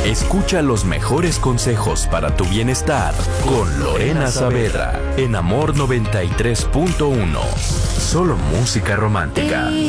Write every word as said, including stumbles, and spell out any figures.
Escucha los mejores consejos para tu bienestar con Lorena Saavedra en Amor noventa y tres punto uno. Solo música romántica.